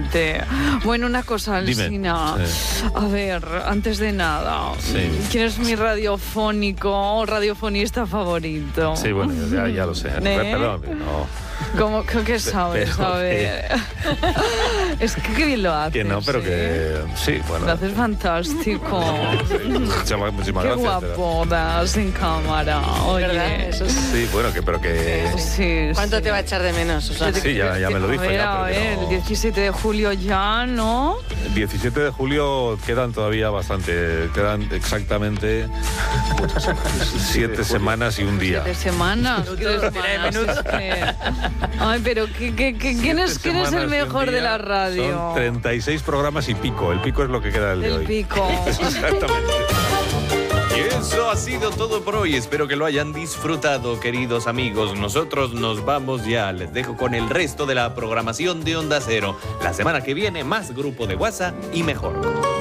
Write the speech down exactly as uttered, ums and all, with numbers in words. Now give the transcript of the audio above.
Exactamente. Bueno, una cosa, Alsina. Sí. A ver, antes de nada, sí. ¿quién es mi radiofónico o radiofonista favorito? Sí, bueno, ya, ya lo sé. ¿Eh? Perdón, no. ¿Cómo que sabes? Pero, a ver. Eh, es que qué bien lo haces. Que no, pero ¿eh? que sí, bueno. Lo haces fantástico. Sí, muchísimas qué gracias. guapo pero... das en cámara. Oye, eso sí. Sí, bueno, que pero que. Sí, sí, ¿Cuánto sí. te va a echar de menos, Susana? Sí, ya, ya me lo dijo. A ver, ya, a ver, no... el diecisiete de julio ya, ¿no? diecisiete de julio quedan todavía bastante, quedan exactamente siete semanas y un día. Siete semanas. Tres semanas. Ay, pero ¿qué, qué, qué, ¿quién, es, ¿quién es el mejor de la radio? Son treinta y seis programas y pico. El pico es lo que queda del de hoy. El pico. Exactamente. Y eso ha sido todo por hoy. Espero que lo hayan disfrutado, queridos amigos. Nosotros nos vamos ya. Les dejo con el resto de la programación de Onda Cero. La semana que viene, más grupo de WhatsApp y mejor.